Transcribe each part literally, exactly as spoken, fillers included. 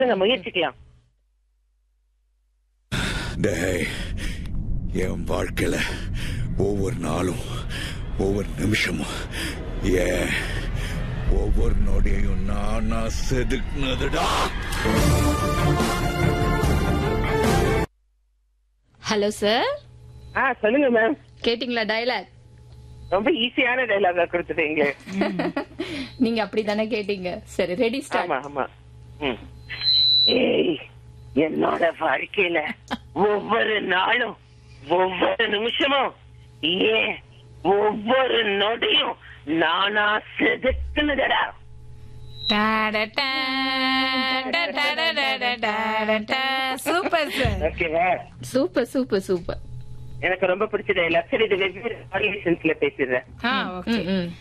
முயற்சிக்கலாம். டேய், என் வாழ்க்கையில ஒவ்வொரு நாளும் ஒவ்வொரு நிமிஷமும் ஏன் ஒவ்வொரு நொடியையும் நானா செதுக்குனதுடா. Hello sir. ஆ சொல்லுங்க மேம். கேட்டிங்களா டயலாக்? ரொம்ப ஈஸியான டைலாக கொடுத்துட்டீங்க. நீங்க அப்படிதானே கேட்டீங்க. சரி, ரெடி ஸ்டார்ட். ஆமா ஆமா. ம். ஏய், என்னோட வாழ்க்கையில ஒவ்வொரு நாளும் ஒவ்வொரு நிமிஷமும் ஏன் ஒவ்வொரு நொடியும் நானா செதுக்குனதடா. Super sir. ஓகேவா? Super super super. எனக்கு ரொம்ப பிடிச்ச டைலாக். சரி, இது வெவ்வேறு வேரியேஷன்ஸ்ல பேசிடுறேன். ஆ, ஓகே.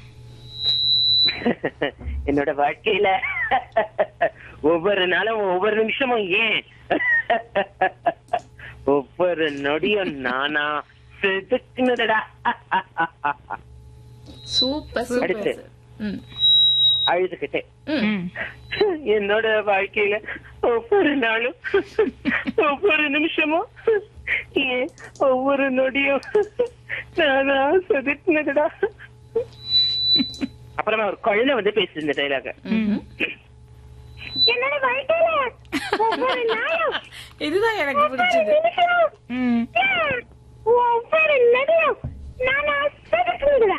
என்னோட வாழ்க்கையில ஒவ்வொரு நாளும் ஒவ்வொரு நிமிஷமும் ஏன் ஒவ்வொரு நொடியும் நானா செதுக்குனதடா. சூப்பர் அடுத்து சூப்பர். ம் அழுதுகிட்டே, ம். என்னோட வாழ்க்கையில ஒவ்வொரு நாளும் ஒவ்வொரு நிமிஷமும் ஏன் ஒவ்வொரு நொடியும் நானா செதுக்குனதடா. அப்புறமா ஒரு குழந்தை வந்து பேசுது இந்த டைலாக. என்னோட வாழ்க்கையில ஒவ்வொரு நாளும் இதுதான் எனக்கு பிடிச்சது. ம். ஒவ்வொரு நொடியும் நானா செதுக்குனதடா.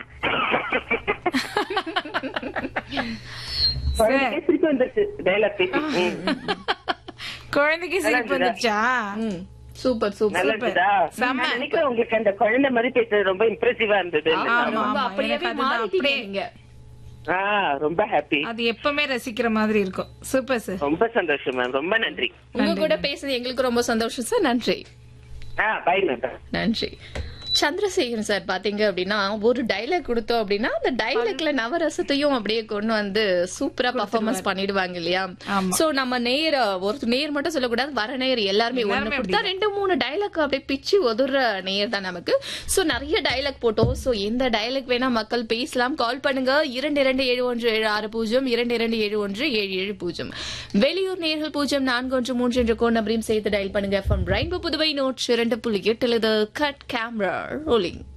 சிரிப்பு வந்துருச்சு டைலாக் பேசி. குழந்தைக்கு சிரிப்பு வந்துச்சா? ம் சூப்பர் சூப்பர். நல்லா இருந்ததா? செம்ம. நான் நினைக்கிறேன் உங்களுக்கு அந்த குழந்தை மாதிரி பேசுறது ரொம்ப இம்ப்ரெசிவா இருந்தது. ஆமா, ரொம்ப ஆமா. அப்படியே எனக்கு அதுதான் மாறிட்டீங்க அப்படியே. நீங்க. ஆ, ரொம்ப ஹாப்பி. அது எப்பவுமே ரசிக்கிற மாதிரி இருக்கும். Super sir. ரொம்ப சந்தோஷம் மேம். ரொம்ப நன்றி. உங்க கூட பேசுறது எங்களுக்கு ரொம்ப சந்தோஷம் சார். நன்றி. ஆ, பை மேம். நன்றி. சந்திரசேகரன் சார் பாத்தீங்க அப்படின்னா ஒரு டைலாக் கொடுத்தோம் அப்படின்னா அந்த டைலாக்ல நவரசத்தையும் அப்படியே கொண்டு வந்து சூப்பரா பர்ஃபார்மன்ஸ் பண்ணிடுவாங்க இல்லையா? ஆமா. சோ நம்ம நேர ஒரு நேர் மட்டும் சொல்லக்கூடாது, வர நேர் எல்லாருமே ஒண்ணு எல்லாருமே கொடுத்தா ரெண்டு மூணு டைலாக் அப்படியே பிச்சு ஒதுற நேர் தான் நமக்கு. சோ நிறைய டைலாக் போட்டோம். சோ எந்த டைலாக் வேணா மக்கள் பேசலாம். கால் பண்ணுங்க இரண்டு இரண்டு ஏழு ஒன்று ஏழு ஆறு பூஜ்ஜியம் இரண்டு இரண்டு ஏழு ஒன்று ஏழு ஏழு பூஜ்ஜியம். வெளியூர் நேர்கள் பூஜ்ஜியம் நான்கு ஒன்று மூன்று என்ற கோட் நம்பரையும் சேர்த்து டயல் பண்ணுங்க. ஃப்ரம் ரெயின்போ புதுவை நோட் இரண்டு புள்ளி எட்டுல கட் கேமரா ரோலிங்.